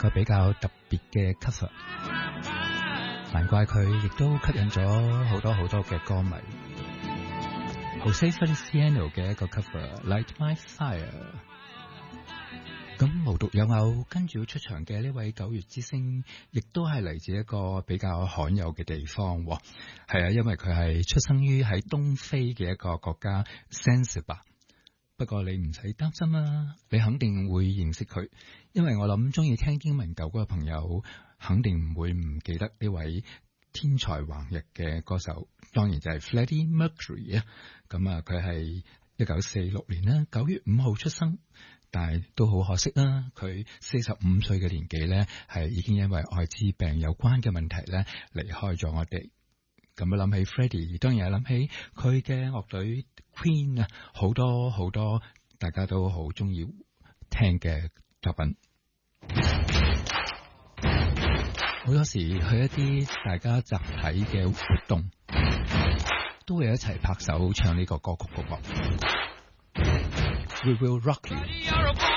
個比較特別嘅 cover， 難怪佢亦都吸引咗好多嘅歌迷。Jose Feliciano 嘅一個 cover，Light My Fire。咁無獨有偶，跟住要出場嘅呢位9月之星，亦都係嚟自一個比較罕有嘅地方。係啊，因為佢係出生於喺東非嘅一個國家 Zanzibar。不過你唔使擔心啦，你肯定會認識佢，因為我諗中意聽英文舊歌嘅朋友，肯定唔會唔記得呢位天才橫溢嘅歌手，當然就係 Freddie Mercury 啊。咁啊，佢係1946年啦9月5號出生。但係都好可惜啦，佢45歲嘅年紀咧，係已經因為艾滋病有關嘅問題咧離開咗我哋。咁啊諗起 Freddie， 當然係諗起佢嘅樂隊 Queen 啊，好多大家都好中意聽嘅作品。好多時去一啲大家集體嘅活動，都會一齊拍手唱呢個歌曲嘅。We will rock you。